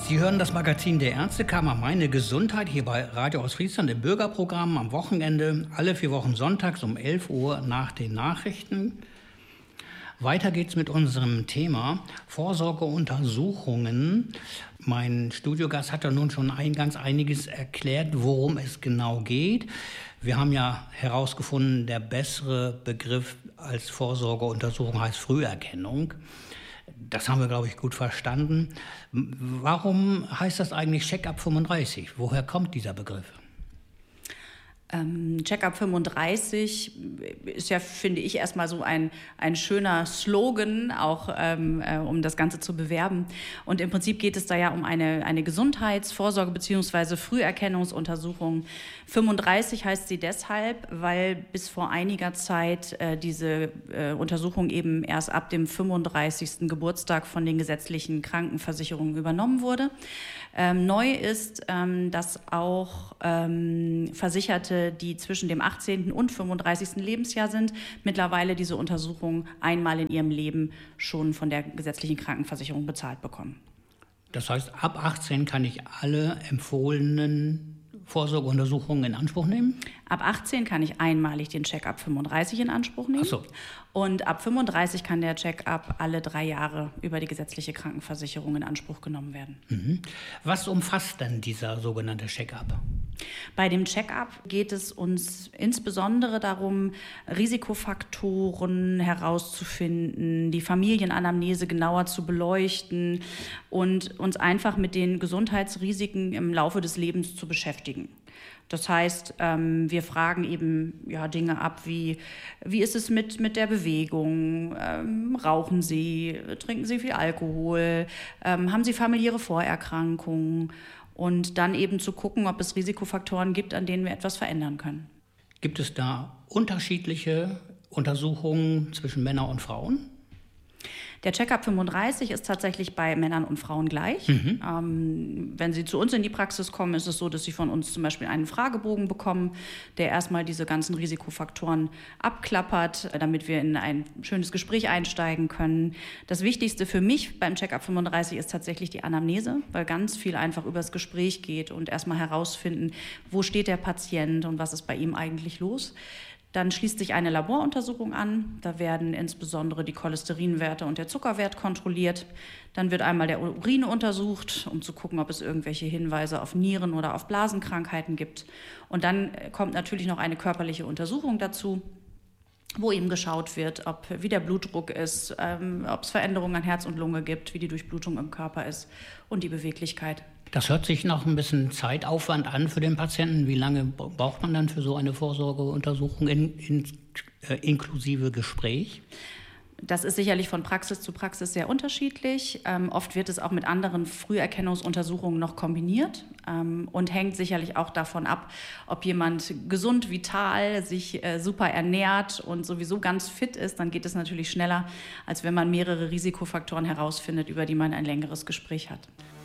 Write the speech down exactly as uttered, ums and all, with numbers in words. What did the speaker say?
Sie hören das Magazin der Ärztekammer Meine Gesundheit hier bei Radio Ostfriesland im Bürgerprogramm am Wochenende, alle vier Wochen sonntags um elf Uhr nach den Nachrichten. Weiter geht's mit unserem Thema Vorsorgeuntersuchungen. Mein Studiogast hat ja nun schon eingangs einiges erklärt, worum es genau geht. Wir haben ja herausgefunden, der bessere Begriff als Vorsorgeuntersuchung heißt Früherkennung. Das haben wir, glaube ich, gut verstanden. Warum heißt das eigentlich Check-up fünfunddreißig? Woher kommt dieser Begriff? Ähm, Check-up fünfunddreißig ist ja, finde ich, erstmal so ein, ein schöner Slogan, auch ähm, äh, um das Ganze zu bewerben. Und im Prinzip geht es da ja um eine, eine Gesundheitsvorsorge bzw. Früherkennungsuntersuchung. fünfunddreißig heißt sie deshalb, weil bis vor einiger Zeit äh, diese äh, Untersuchung eben erst ab dem fünfunddreißigsten Geburtstag von den gesetzlichen Krankenversicherungen übernommen wurde. Ähm, neu ist, ähm, dass auch ähm, Versicherte, die zwischen dem achtzehnten und fünfunddreißigsten Lebensjahr sind, mittlerweile diese Untersuchung einmal in ihrem Leben schon von der gesetzlichen Krankenversicherung bezahlt bekommen. Das heißt, ab achtzehn kann ich alle empfohlenen Vorsorgeuntersuchungen in Anspruch nehmen? Ab achtzehn kann ich einmalig den Check-up fünfunddreißig in Anspruch nehmen. Ach so. Und ab fünfunddreißig kann der Check-up alle drei Jahre über die gesetzliche Krankenversicherung in Anspruch genommen werden. Mhm. Was umfasst denn dieser sogenannte Check-up? Bei dem Check-up geht es uns insbesondere darum, Risikofaktoren herauszufinden, die Familienanamnese genauer zu beleuchten und uns einfach mit den Gesundheitsrisiken im Laufe des Lebens zu beschäftigen. Das heißt, ähm, wir fragen eben ja, Dinge ab wie, wie ist es mit, mit der Bewegung, ähm, rauchen Sie, trinken Sie viel Alkohol, ähm, haben Sie familiäre Vorerkrankungen und dann eben zu gucken, ob es Risikofaktoren gibt, an denen wir etwas verändern können. Gibt es da unterschiedliche Untersuchungen zwischen Männern und Frauen? Der Check-up fünfunddreißig ist tatsächlich bei Männern und Frauen gleich. Mhm. Ähm, wenn Sie zu uns in die Praxis kommen, ist es so, dass Sie von uns zum Beispiel einen Fragebogen bekommen, der erstmal diese ganzen Risikofaktoren abklappert, damit wir in ein schönes Gespräch einsteigen können. Das Wichtigste für mich beim Check-up fünfunddreißig ist tatsächlich die Anamnese, weil ganz viel einfach über das Gespräch geht und erstmal herausfinden, wo steht der Patient und was ist bei ihm eigentlich los. Dann schließt sich eine Laboruntersuchung an. Da werden insbesondere die Cholesterinwerte und der Zuckerwert kontrolliert. Dann wird einmal der Urin untersucht, um zu gucken, ob es irgendwelche Hinweise auf Nieren- oder auf Blasenkrankheiten gibt. Und dann kommt natürlich noch eine körperliche Untersuchung dazu, wo eben geschaut wird, ob wie der Blutdruck ist, ähm, ob es Veränderungen an Herz und Lunge gibt, wie die Durchblutung im Körper ist und die Beweglichkeit. Das hört sich noch ein bisschen Zeitaufwand an für den Patienten. Wie lange braucht man dann für so eine Vorsorgeuntersuchung in, in, äh, inklusive Gespräch? Das ist sicherlich von Praxis zu Praxis sehr unterschiedlich. Ähm, oft wird es auch mit anderen Früherkennungsuntersuchungen noch kombiniert ähm, und hängt sicherlich auch davon ab, ob jemand gesund, vital, sich äh, super ernährt und sowieso ganz fit ist. Dann geht es natürlich schneller, als wenn man mehrere Risikofaktoren herausfindet, über die man ein längeres Gespräch hat.